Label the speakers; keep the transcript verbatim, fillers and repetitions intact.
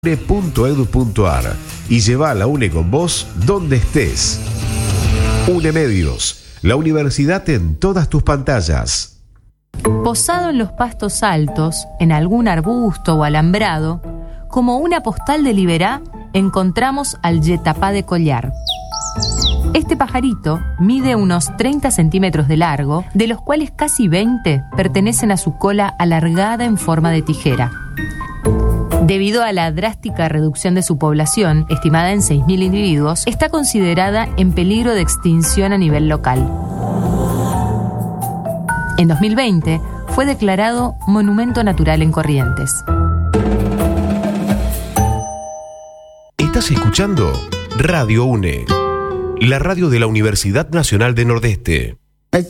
Speaker 1: punto edu punto ar y lleva a la UNE con vos donde estés. UNE Medios, la universidad en todas tus pantallas.
Speaker 2: Posado en los pastos altos, en algún arbusto o alambrado, como una postal de Liberá, encontramos al yetapá de collar. Este pajarito mide unos treinta centímetros de largo, de los cuales casi veinte pertenecen a su cola alargada en forma de tijera. Debido a la drástica reducción de su población, estimada en seis mil individuos, está considerada en peligro de extinción a nivel local. En dos mil veinte fue declarado Monumento Natural en Corrientes.
Speaker 1: Estás escuchando Radio UNE, la radio de la Universidad Nacional de Nordeste.